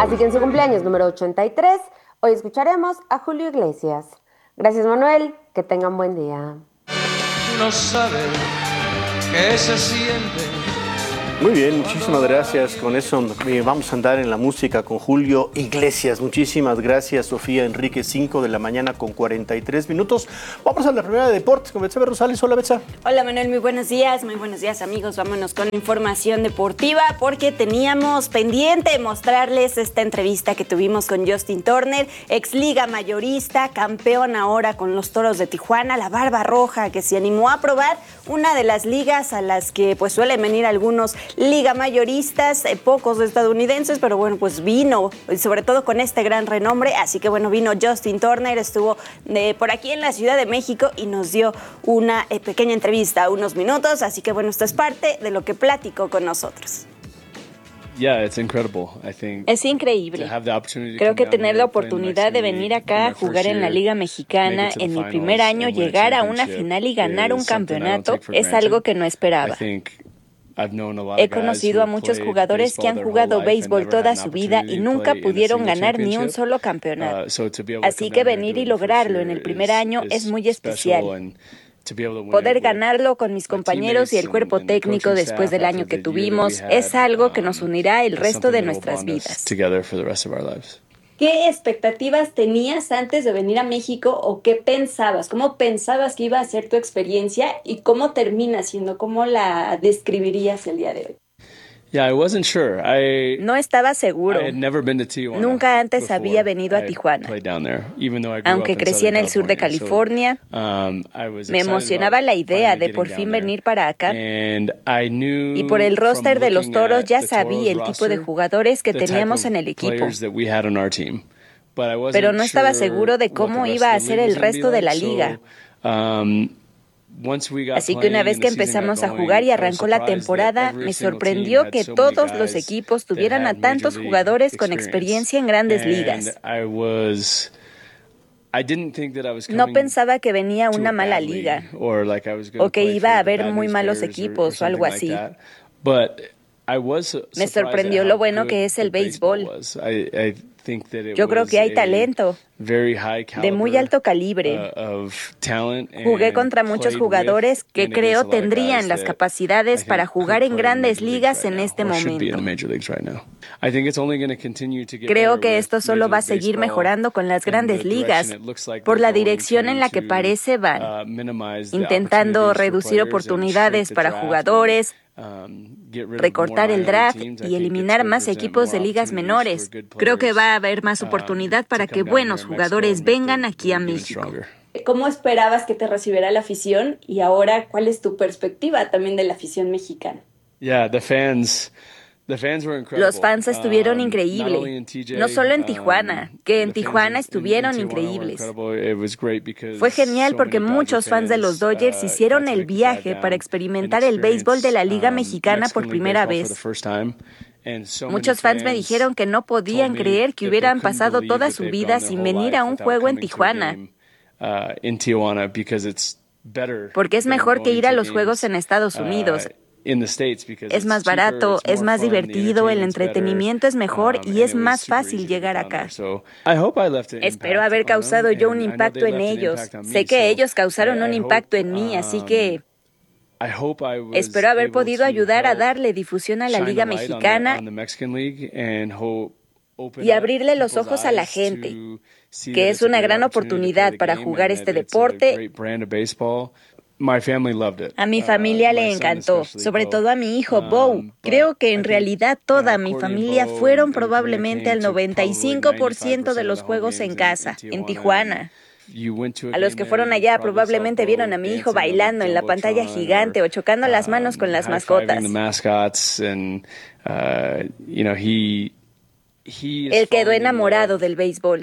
Así que en su cumpleaños número 83, hoy escucharemos a Julio Iglesias. Gracias, Manuel, que tengan buen día. No sabe qué se siente. Muy bien, muchísimas gracias. Con eso vamos a andar en la música con Julio Iglesias. Muchísimas gracias, Sofía Enrique, 5 de la mañana con 43 minutos. Vamos a la primera de deportes con Betsabe Rosales. Hola, Betsa. Hola, Manuel, muy buenos días, amigos. Vámonos con información deportiva porque teníamos pendiente mostrarles esta entrevista que tuvimos con Justin Turner, ex liga mayorista, campeón ahora con los Toros de Tijuana, la Barba Roja, que se animó a probar una de las ligas a las que pues suelen venir algunos liga mayoristas, pocos estadounidenses, pero bueno, pues vino, sobre todo con este gran renombre, así que bueno, vino Justin Turner, estuvo por aquí en la Ciudad de México y nos dio una pequeña entrevista, unos minutos, así que bueno, esto es parte de lo que platicó con nosotros. Es increíble. Creo que tener la oportunidad de venir acá a jugar en la Liga Mexicana en mi primer año, llegar a una final y ganar un campeonato, es algo que no esperaba. He conocido a muchos jugadores que han jugado béisbol toda su vida y nunca pudieron ganar ni un solo campeonato. Así que venir y lograrlo en el primer año es muy especial. Poder ganarlo con mis compañeros y el cuerpo técnico después del año que tuvimos es algo que nos unirá el resto de nuestras vidas. ¿Qué expectativas tenías antes de venir a México o qué pensabas? ¿Cómo pensabas que iba a ser tu experiencia y cómo termina siendo? ¿Cómo la describirías el día de hoy? No estaba seguro. Nunca antes había venido a Tijuana. Aunque crecí en el sur de California, me emocionaba la idea de por fin venir para acá. Y por el roster de los Toros ya sabía el tipo de jugadores que teníamos en el equipo. Pero no estaba seguro de cómo iba a ser el resto de la liga. Así que una vez que empezamos a jugar y arrancó la temporada, me sorprendió que todos los equipos tuvieran a tantos jugadores con experiencia en grandes ligas. No pensaba que venía una mala liga o que iba a haber muy malos equipos o algo así. Me sorprendió lo bueno que es el béisbol. Yo creo que hay talento de muy alto calibre. Jugué contra muchos jugadores que creo tendrían las capacidades para jugar en grandes ligas en este momento. Creo que esto solo va a seguir mejorando con las grandes ligas por la dirección en la que parece van, intentando reducir oportunidades para jugadores, recortar el draft y eliminar más equipos de ligas menores. Creo que va a haber más oportunidad para que buenos jugadores vengan aquí a México. ¿Cómo esperabas que te recibiera la afición? Y ahora, ¿cuál es tu perspectiva también de la afición mexicana? Los fans estuvieron increíbles, no solo en Tijuana, que en Tijuana estuvieron increíbles. Fue genial porque muchos fans de los Dodgers hicieron el viaje para experimentar el béisbol de la Liga Mexicana por primera vez. Muchos fans me dijeron que no podían creer que hubieran pasado toda su vida sin venir a un juego en Tijuana, porque es mejor que ir a los juegos en Estados Unidos. Es más barato, es más divertido, el entretenimiento es mejor y es más fácil llegar acá. Espero haber causado yo un impacto en ellos. Sé que ellos causaron un impacto en mí, así que espero haber podido ayudar a darle difusión a la Liga Mexicana y abrirle los ojos a la gente, que es una gran oportunidad para jugar este deporte. A mi familia le encantó, sobre todo a mi hijo Bo. Creo que en realidad toda mi familia fueron probablemente al 95% de los juegos en casa, en Tijuana. A los que fueron allá probablemente vieron a mi hijo bailando en la pantalla gigante o chocando las manos con las mascotas. Él quedó enamorado del béisbol.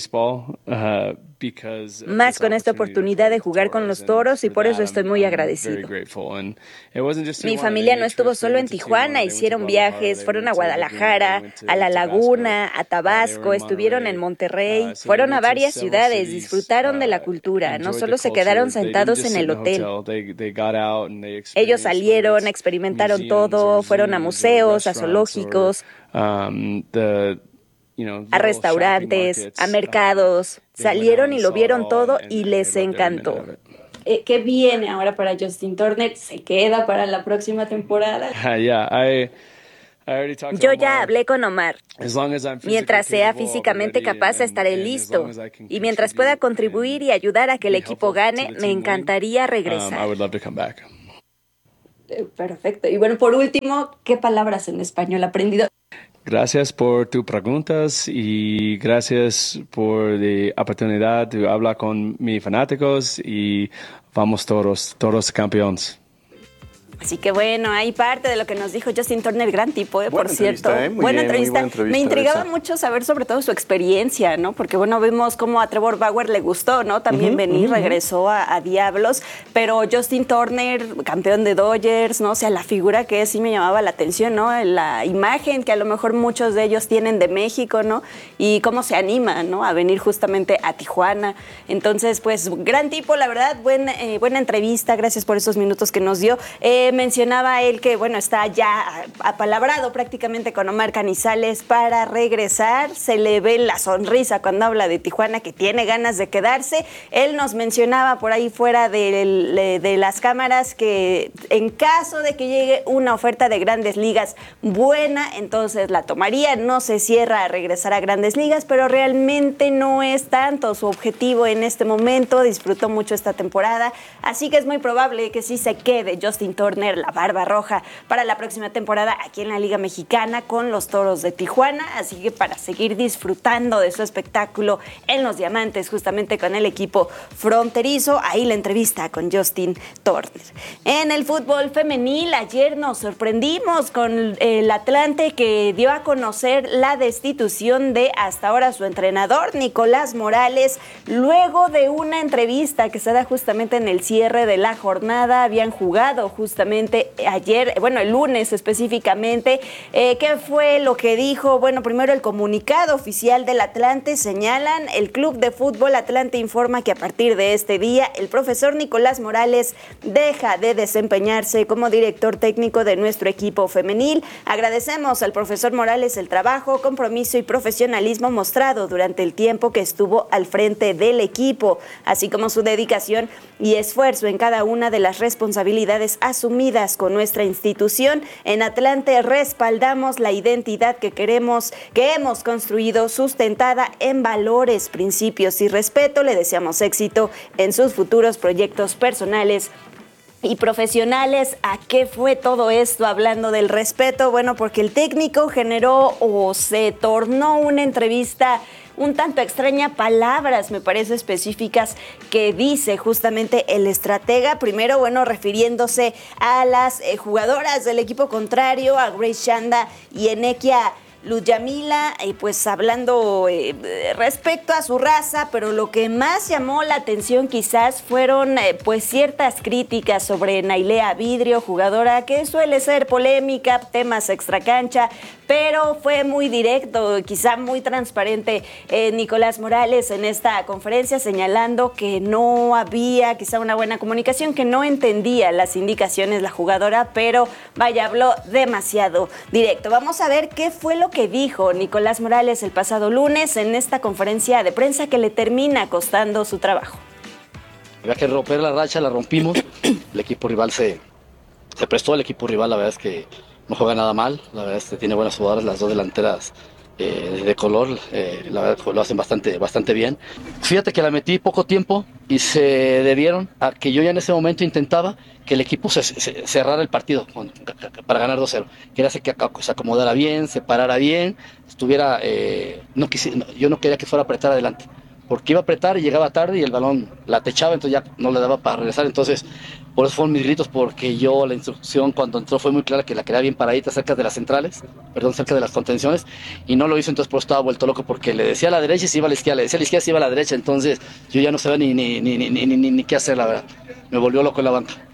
Más con esta oportunidad de jugar con los Toros y por eso estoy muy agradecido. Mi familia no estuvo solo en Tijuana, hicieron viajes, fueron a Guadalajara, a La Laguna, a Tabasco, estuvieron en Monterrey, fueron a varias ciudades, disfrutaron de la cultura, no solo se quedaron sentados en el hotel. Ellos salieron, experimentaron todo, fueron a museos, a zoológicos. a restaurantes, a mercados. Salieron y lo vieron todo y les encantó. ¿Qué viene ahora para Justin Turner? ¿Se queda para la próxima temporada? Yo ya hablé con Omar. Mientras sea físicamente capaz, estaré listo. Y mientras pueda contribuir y ayudar a que el equipo gane, me encantaría regresar. Perfecto. Y bueno, por último, ¿qué palabras en español ha aprendido? Gracias por tus preguntas y gracias por la oportunidad de hablar con mis fanáticos y vamos todos campeones. Así que bueno, ahí parte de lo que nos dijo Justin Turner, gran tipo, por cierto. Buena entrevista. Me intrigaba mucho saber sobre todo su experiencia, ¿no? Porque bueno, vimos cómo a Trevor Bauer le gustó, ¿no? También venir, regresó a Diablos, pero Justin Turner, campeón de Dodgers, ¿no? O sea, la figura que es, sí me llamaba la atención, ¿no? La imagen que a lo mejor muchos de ellos tienen de México, ¿no? Y cómo se anima, ¿no? A venir justamente a Tijuana. Entonces, pues, gran tipo, la verdad, buena entrevista, gracias por esos minutos que nos dio. Mencionaba él que, bueno, está ya apalabrado prácticamente con Omar Canizales para regresar. Se le ve la sonrisa cuando habla de Tijuana, que tiene ganas de quedarse. Él nos mencionaba por ahí fuera de las cámaras que en caso de que llegue una oferta de Grandes Ligas buena, entonces la tomaría. No se cierra a regresar a Grandes Ligas, pero realmente no es tanto su objetivo en este momento. Disfrutó mucho esta temporada, así que es muy probable que sí se quede Justin Turner, la barba roja, para la próxima temporada aquí en la Liga Mexicana con los Toros de Tijuana. Así que para seguir disfrutando de su espectáculo en los Diamantes, justamente con el equipo fronterizo, ahí la entrevista con Justin Turner. En el fútbol femenil, ayer nos sorprendimos con el Atlante, que dio a conocer la destitución de hasta ahora su entrenador, Nicolás Morales, luego de una entrevista que se da justamente en el cierre de la jornada. Habían jugado justamente ayer, bueno, el lunes específicamente. ¿Qué fue lo que dijo? Bueno, primero el comunicado oficial del Atlante señalan: el Club de Fútbol Atlante informa que a partir de este día el profesor Nicolás Morales deja de desempeñarse como director técnico de nuestro equipo femenil. Agradecemos al profesor Morales el trabajo, compromiso y profesionalismo mostrado durante el tiempo que estuvo al frente del equipo, así como su dedicación y esfuerzo en cada una de las responsabilidades asumidas con nuestra institución. En Atlante respaldamos la identidad que hemos construido, sustentada en valores, principios y respeto. Le deseamos éxito en sus futuros proyectos personales y profesionales. ¿A qué fue todo esto hablando del respeto? Bueno, porque el técnico generó o se tornó una entrevista un tanto extraña, palabras me parece específicas que dice justamente el estratega. Primero, bueno, refiriéndose a las jugadoras del equipo contrario, a Grace Shanda y Enequia Luyamila, pues hablando respecto a su raza, pero lo que más llamó la atención quizás fueron pues ciertas críticas sobre Nailea Vidrio, jugadora que suele ser polémica, temas extracancha, pero fue muy directo, quizá muy transparente Nicolás Morales en esta conferencia, señalando que no había quizá una buena comunicación, que no entendía las indicaciones la jugadora, pero vaya, habló demasiado directo. Vamos a ver qué fue lo que dijo Nicolás Morales el pasado lunes en esta conferencia de prensa que le termina costando su trabajo. Había que romper la racha, la rompimos. El equipo rival se prestó, el equipo rival la verdad es que no juega nada mal, la verdad es que tiene buenas jugadoras, las dos delanteras de color, la verdad lo hacen bastante bien. Fíjate que la metí poco tiempo y se debieron a que yo ya en ese momento intentaba que el equipo se cerrara el partido para ganar 2-0. Quería que se acomodara bien, se parara bien, estuviera, yo no quería que fuera a apretar adelante, porque iba a apretar y llegaba tarde y el balón la techaba, entonces ya no le daba para regresar. Entonces por eso fueron mis gritos, porque yo la instrucción cuando entró fue muy clara que la quería bien paradita cerca de las centrales, cerca de las contenciones, y no lo hizo. Entonces por eso estaba vuelto loco, porque le decía a la derecha y se iba a la izquierda, le decía a la izquierda y se iba a la derecha. Entonces yo ya no sabía ni qué hacer, la verdad. Me volvió loco en la banca.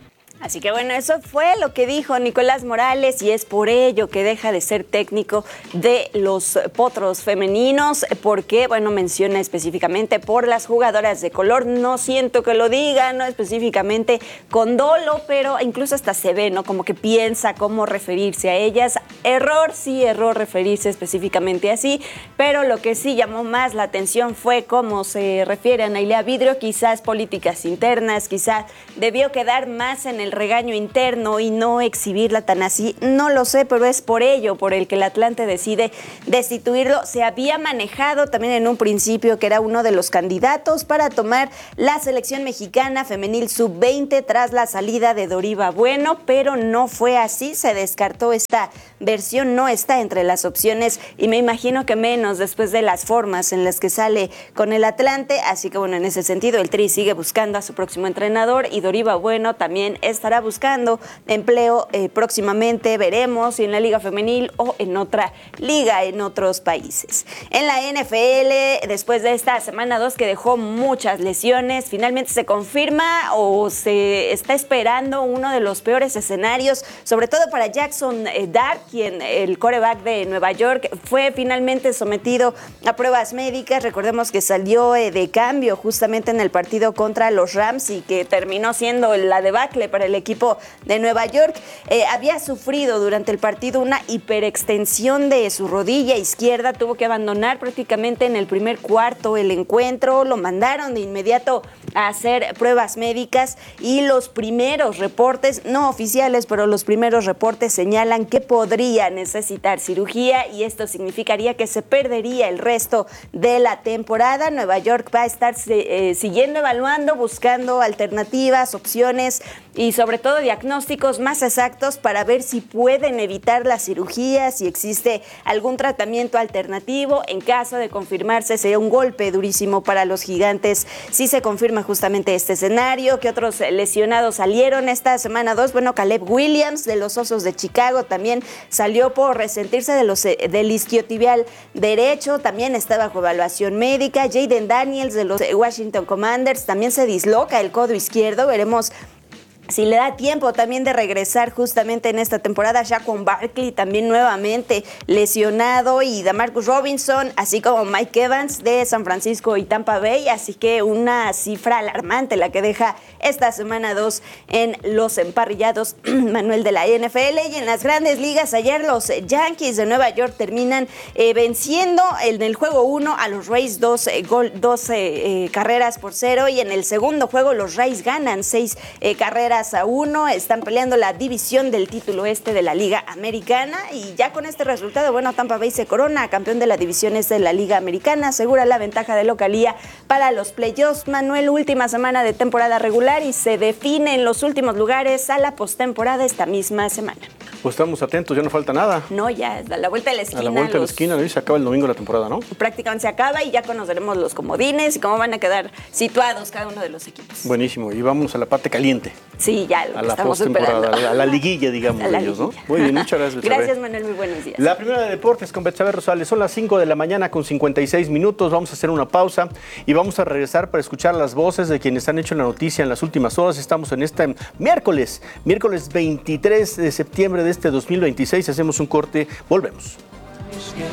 Así que bueno, eso fue lo que dijo Nicolás Morales y es por ello que deja de ser técnico de los Potros femeninos, porque, bueno, menciona específicamente por las jugadoras de color. No siento que lo diga, no específicamente con dolo, pero incluso hasta se ve, ¿no? Como que piensa cómo referirse a ellas. Error referirse específicamente así, pero lo que sí llamó más la atención fue cómo se refiere a Nailea Vidrio, quizás políticas internas, quizás debió quedar más en el regaño interno y no exhibirla tan así, no lo sé, pero es por ello por el que el Atlante decide destituirlo. Se había manejado también en un principio que era uno de los candidatos para tomar la selección mexicana femenil sub-20 tras la salida de Doriva Bueno, pero no fue así, se descartó esta versión, no está entre las opciones y me imagino que menos después de las formas en las que sale con el Atlante, así que bueno, en ese sentido el Tri sigue buscando a su próximo entrenador y Doriva Bueno también estará buscando empleo próximamente, veremos si en la liga femenil o en otra liga en otros países. En la NFL, después de esta semana 2 que dejó muchas lesiones, finalmente se confirma o se está esperando uno de los peores escenarios, sobre todo para Jackson Dart, quien el quarterback de Nueva York fue finalmente sometido a pruebas médicas. Recordemos que salió de cambio justamente en el partido contra los Rams y que terminó siendo la debacle para el equipo de Nueva York. Había sufrido durante el partido una hiperextensión de su rodilla izquierda, tuvo que abandonar prácticamente en el primer cuarto el encuentro, lo mandaron de inmediato a hacer pruebas médicas y los primeros reportes, no oficiales, pero los primeros reportes señalan que podría necesitar cirugía y esto significaría que se perdería el resto de la temporada. Nueva York va a estar siguiendo evaluando, buscando alternativas, opciones y sobre todo diagnósticos más exactos para ver si pueden evitar la cirugía, si existe algún tratamiento alternativo. En caso de confirmarse, sería un golpe durísimo para los Gigantes si se confirma justamente este escenario. ¿Qué otros lesionados salieron esta semana 2? Bueno, Caleb Williams de los Osos de Chicago también salió por resentirse del isquiotibial derecho, también está bajo evaluación médica. Jaden Daniels de los Washington Commanders también se disloca el codo izquierdo, veremos si le da tiempo también de regresar justamente en esta temporada. Saquon Barkley también nuevamente lesionado y DeMarcus Robinson, así como Mike Evans de San Francisco y Tampa Bay, así que una cifra alarmante la que deja esta semana 2 en los emparrillados, Manuel, de la NFL. Y en las grandes ligas, ayer los Yankees de Nueva York terminan venciendo en el juego 1 a los Rays 12 carreras por 0 y en el segundo juego los Rays ganan 6 carreras a 1, están peleando la división del título este de la Liga Americana y ya con este resultado, bueno, Tampa Bay se corona campeón de la división este de la Liga Americana, asegura la ventaja de localía para los playoffs. Manuel, última semana de temporada regular y se define en los últimos lugares a la postemporada esta misma semana. Pues estamos atentos, ya no falta nada. No, ya a la vuelta de la esquina. A la vuelta de la esquina, ¿no? Se acaba el domingo la temporada, ¿no? Prácticamente se acaba y ya conoceremos los comodines y cómo van a quedar situados cada uno de los equipos. Buenísimo, y vámonos a la parte caliente. Sí, ya lo a la estamos superando. A la liguilla, digamos, de ellos, ¿no? Muy bien, muchas gracias, Betsabe. Gracias, Manuel, muy buenos días. La primera de deportes con Betsabe Rosales. Son las 5 de la mañana con 56 minutos. Vamos a hacer una pausa y vamos a regresar para escuchar las voces de quienes han hecho la noticia en las últimas horas. Estamos en este miércoles 23 de septiembre de este 2026. Hacemos un corte, volvemos.